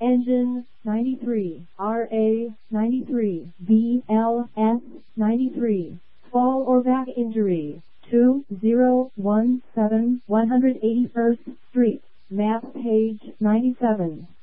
Engine 93, RA 93, BLS 93. Fall or back injury 2017 181st Street, map page 97.